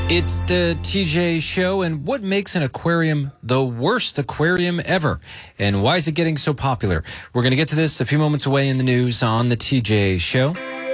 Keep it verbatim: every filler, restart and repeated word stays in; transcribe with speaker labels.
Speaker 1: It's the T J Show, and what makes an aquarium the worst aquarium ever? And why is it getting so popular? We're going to get to this a few moments away in the news on the T J Show.